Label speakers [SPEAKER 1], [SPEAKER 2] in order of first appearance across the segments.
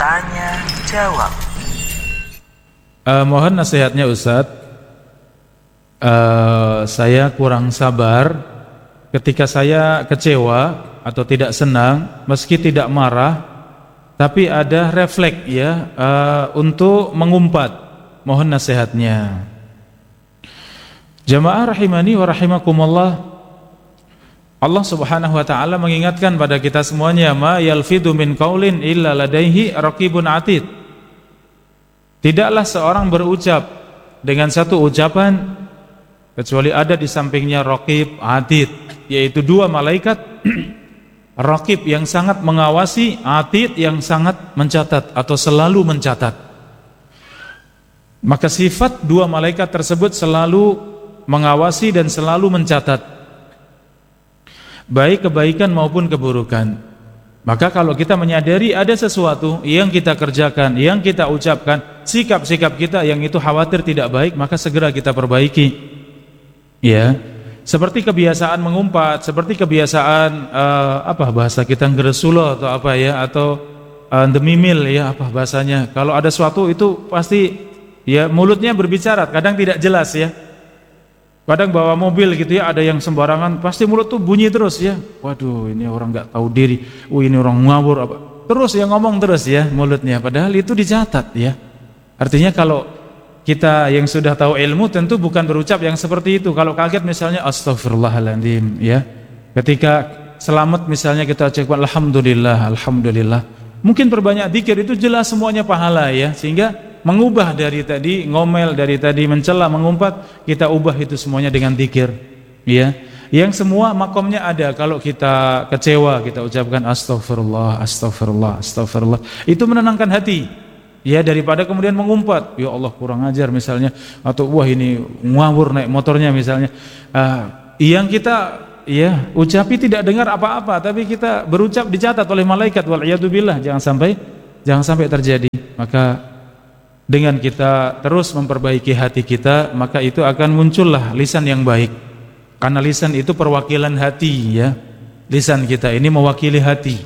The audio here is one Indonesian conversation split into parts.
[SPEAKER 1] Tanya jawab.
[SPEAKER 2] Mohon nasihatnya Ustadz. Saya kurang sabar ketika saya kecewa atau tidak senang, meski tidak marah, tapi ada refleks ya untuk mengumpat. Mohon nasihatnya. Jamaah rahimani wa rahimakumullah. Allah Subhanahu wa taala mengingatkan pada kita semuanya, ma yalfidu min qaulin illa ladaihi raqibun atid. Tidaklah seorang berucap dengan satu ucapan kecuali ada di sampingnya raqib atid, yaitu dua malaikat raqib yang sangat mengawasi, atid yang sangat mencatat atau selalu mencatat. Maka sifat dua malaikat tersebut selalu mengawasi dan selalu mencatat baik kebaikan maupun keburukan. Maka kalau kita menyadari ada sesuatu yang kita kerjakan, yang kita ucapkan, sikap-sikap kita yang itu khawatir tidak baik, maka segera kita perbaiki. Ya, seperti kebiasaan mengumpat, seperti kebiasaan bahasa kita nggeresulo atau apa ya, atau demimil ya, apa bahasanya. Kalau ada sesuatu itu pasti ya mulutnya berbicara, kadang tidak jelas ya. Kadang bawa mobil gitu ya, ada yang sembarangan, pasti mulut tuh bunyi terus ya. Waduh, ini orang nggak tahu diri. Ini orang ngawur apa. Terus ya ngomong terus ya mulutnya, padahal itu dicatat ya. Artinya kalau kita yang sudah tahu ilmu tentu bukan berucap yang seperti itu. Kalau kaget misalnya astagfirullahaladzim ya. Ketika selamat misalnya kita ucapkan alhamdulillah, alhamdulillah. Mungkin perbanyak zikir itu jelas semuanya pahala ya, sehingga mengubah dari tadi ngomel, dari tadi mencela, mengumpat, kita ubah itu semuanya dengan zikir ya. Yang semua makomnya ada. Kalau kita kecewa kita ucapkan astagfirullah, astagfirullah, astagfirullah. Itu menenangkan hati ya, daripada kemudian mengumpat, ya Allah kurang ajar misalnya, atau wah ini ngawur naik motornya misalnya. Yang kita ya ucapi tidak dengar apa-apa, tapi kita berucap dicatat oleh malaikat, wal iyadu billah. Jangan sampai terjadi. Maka dengan kita terus memperbaiki hati kita, maka itu akan muncullah lisan yang baik. Karena lisan itu perwakilan hati ya. Lisan kita ini mewakili hati.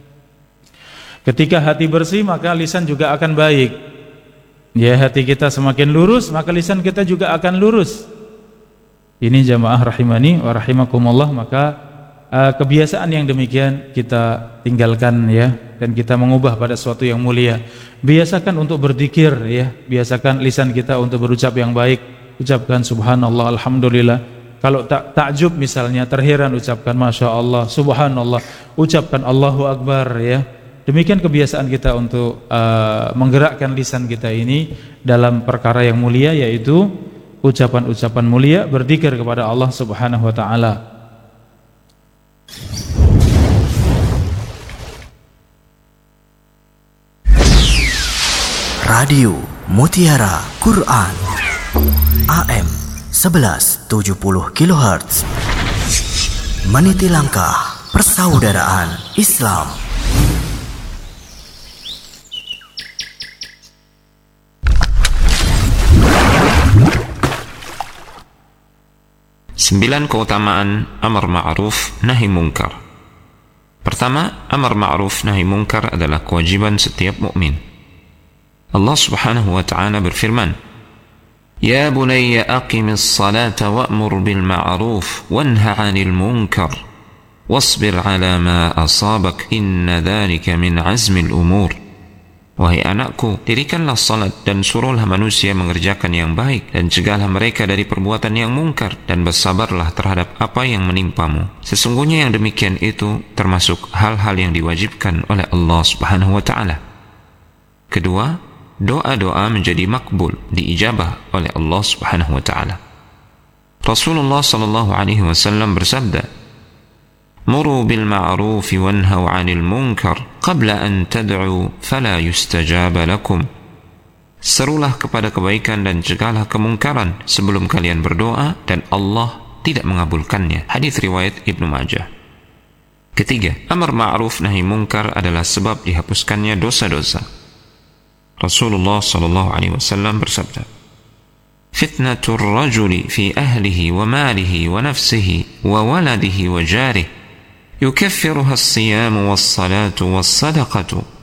[SPEAKER 2] Ketika hati bersih, maka lisan juga akan baik. Ya, hati kita semakin lurus, maka lisan kita juga akan lurus. Ini jamaah rahimani wa rahimakumullah. Maka kebiasaan yang demikian kita tinggalkan ya, dan kita mengubah pada sesuatu yang mulia. Biasakan untuk berzikir ya, biasakan lisan kita untuk berucap yang baik. Ucapkan subhanallah, alhamdulillah. Kalau takjub misalnya, terheran, ucapkan masya Allah, subhanallah. Ucapkan Allahu akbar ya. Demikian kebiasaan kita untuk menggerakkan lisan kita ini dalam perkara yang mulia, yaitu ucapan-ucapan mulia, berzikir kepada Allah Subhanahu wa taala.
[SPEAKER 1] Radio Mutiara Quran AM 1170 kHz, meniti langkah persaudaraan Islam.
[SPEAKER 3] Sembilan keutamaan amar ma'ruf nahi munkar. Pertama, amar ma'ruf nahi munkar adalah kewajiban setiap mukmin. Allah Subhanahu wa ta'ala berfirman, Ya bunayya aqimis salata wa'mur bil ma'ruf wanha 'anil munkar wasbir 'ala ma asabak inna dhalika min 'azmil umur. Wahai anakku, dirikanlah salat dan suruhlah manusia mengerjakan yang baik dan cegahlah mereka dari perbuatan yang mungkar dan bersabarlah terhadap apa yang menimpamu. Sesungguhnya yang demikian itu termasuk hal-hal yang diwajibkan oleh Allah Subhanahu wa ta'ala. Kedua, doa-doa menjadi makbul, diijabah oleh Allah Subhanahu wa ta'ala. Rasulullah sallallahu alaihi wasallam bersabda, Muru bil ma'ruf wanhaw 'anil munkar qabla an tad'u fala yustajaba lakum. Serulah kepada kebaikan dan cegahlah kemungkaran sebelum kalian berdoa dan Allah tidak mengabulkannya. Hadis riwayat Ibnu Majah. Ketiga, amar ma'ruf nahi munkar adalah sebab dihapuskannya dosa-dosa. Rasulullah sallallahu alaihi wasallam bersabda, Fitnatur rajuli fi ahlihi wa malihi wa nafsihi wa waladihi wa jarih yukaffiruha as-siyamu was-salatu was-sadaqatu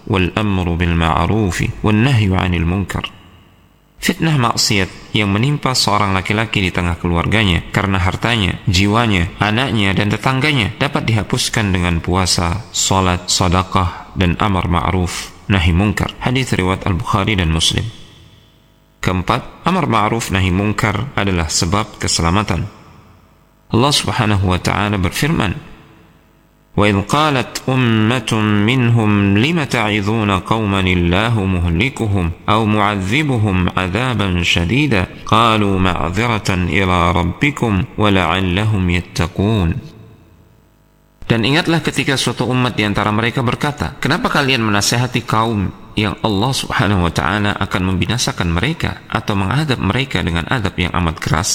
[SPEAKER 3] والأمر بالمعروف والنهي عن المنكر. Fitnah maksiat yang menimpa seorang laki-laki di tengah keluarganya karena hartanya, jiwanya, anaknya, dan tetangganya dapat dihapuskan dengan puasa, salat, sedekah, dan amar ma'ruf nahi munkar. Hadis riwayat Al-Bukhari dan Muslim. Keempat, amar ma'ruf nahi munkar adalah sebab keselamatan. Allah Subhanahu wa taala berfirman, وَإِذْ قَالَتْ أُمَّةٌ مِّنْهُمْ لِمَ تَعِظُونَ قَوْمًا اللَّهُ مُهْلِكُهُمْ أَوْ مُعَذِّبُهُمْ عَذَابًا شَدِيدًا قَالُوا مَعْذِرَةً إِلَى رَبِّكُمْ وَلَعَلَّهُمْ يَتَّقُونَ. Dan ingatlah ketika suatu umat di antara mereka berkata, kenapa kalian menasihati kaum yang Allah Subhanahu wa taala akan membinasakan mereka atau mengadab mereka dengan adab yang amat keras?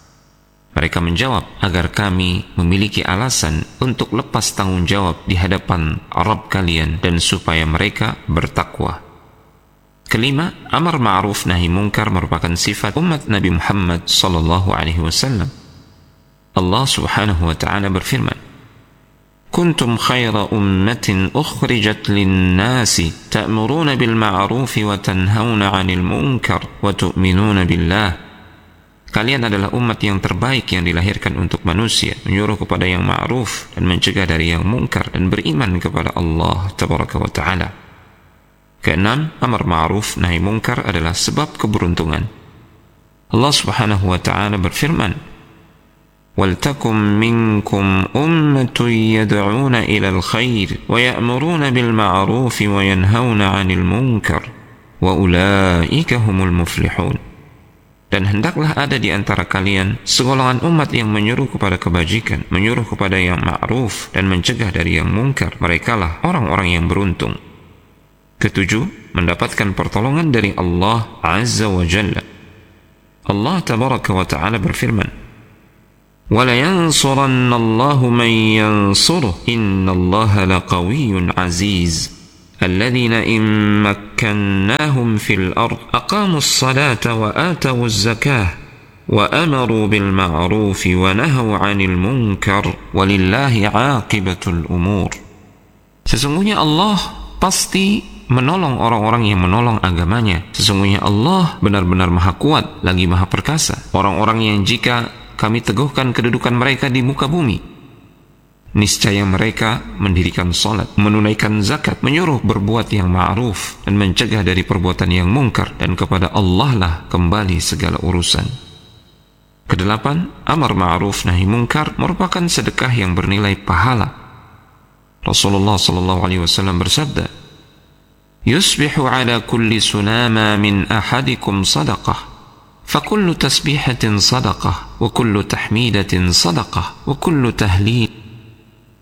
[SPEAKER 3] Mereka menjawab, agar kami memiliki alasan untuk lepas tanggung jawab di hadapan Rabb kalian dan supaya mereka bertakwa. Kelima, amar ma'ruf nahi munkar merupakan sifat umat Nabi Muhammad sallallahu alaihi wasallam. Allah Subhanahu wa taala berfirman, "Kuntum khaira ummatin ukhrijat lin-nasi ta'muruna bil ma'ruf wa tanhauna 'anil munkar wa tu'minuna billah." Kalian adalah umat yang terbaik yang dilahirkan untuk manusia, menyuruh kepada yang ma'ruf dan mencegah dari yang mungkar dan beriman kepada Allah Tabaraka wa Ta'ala. Keenam, amar ma'ruf nahi mungkar adalah sebab keberuntungan. Allah Subhanahu wa Ta'ala berfirman, وَلْتَكُمْ مِنْكُمْ أُمَّةٌ يَدْعُونَ إِلَى الْخَيْرِ وَيَأْمُرُونَ بِالْمَعْرُوفِ وَيَنْهَوْنَ عَنِ الْمُنْكَرِ وَأُولَئِكَ هُمُ الْمُفْلِحُونَ. Dan hendaklah ada di antara kalian segolongan umat yang menyuruh kepada kebajikan, menyuruh kepada yang ma'ruf, dan mencegah dari yang mungkar. Merekalah orang-orang yang beruntung. Ketujuh, mendapatkan pertolongan dari Allah Azza wa Jalla. Allah Tabaraka wa Ta'ala berfirman, وَلَيَنْصُرَنَّ اللَّهُ مَنْ يَنْصُرُهُ إِنَّ اللَّهَ لَقَوِيٌّ عَزِيزٌ الذين إن مكناهم في الأرض أقاموا الصلاة وآتوا الزكاة وأمروا بالمعروف ونهوا عن المنكر ولله عاقبة الأمور. Sesungguhnya Allah pasti menolong orang-orang yang menolong agamanya. Sesungguhnya Allah benar-benar maha kuat lagi maha perkasa. Orang-orang yang jika kami teguhkan kedudukan mereka di muka bumi, niscaya mereka mendirikan salat, menunaikan zakat, menyuruh berbuat yang ma'ruf dan mencegah dari perbuatan yang mungkar, dan kepada Allah lah kembali segala urusan. Kedelapan, amar ma'ruf nahi mungkar merupakan sedekah yang bernilai pahala. Rasulullah sallallahu alaihi wasallam bersabda, "Yusbihu ala kulli sunama min ahadikum sadaqah. فكل تسبيحة صدقة وكل تحميدة صدقة وكل تهليل